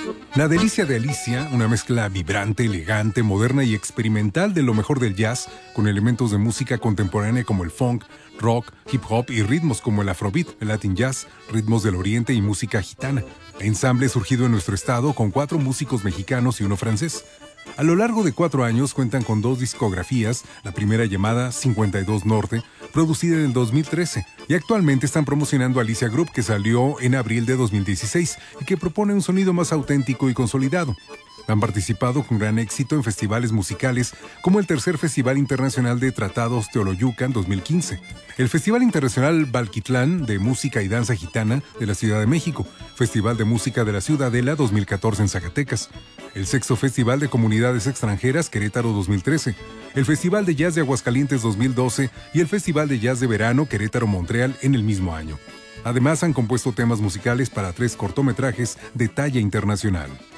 La delicia de Alicia, una mezcla vibrante, elegante, moderna y experimental de lo mejor del jazz, con elementos de música contemporánea como el funk, rock, hip hop y ritmos como el afrobeat, el latin jazz, ritmos del oriente y música gitana. Ensamble surgido en nuestro estado con 4 músicos mexicanos y uno francés. A lo largo de 4 años cuentan con 2 discografías, la primera llamada 52 Norte, producida en el 2013, y actualmente están promocionando Alicia Group, que salió en abril de 2016 y que propone un sonido más auténtico y consolidado. Han participado con gran éxito en festivales musicales como el Tercer Festival Internacional de Tratados Teoloyucan 2015, el Festival Internacional Valquitlán de Música y Danza Gitana de la Ciudad de México, Festival de Música de la Ciudadela 2014 en Zacatecas, el Sexto Festival de Comunidades Extranjeras Querétaro 2013, el Festival de Jazz de Aguascalientes 2012 y el Festival de Jazz de Verano Querétaro-Montreal en el mismo año. Además, han compuesto temas musicales para 3 cortometrajes de talla internacional.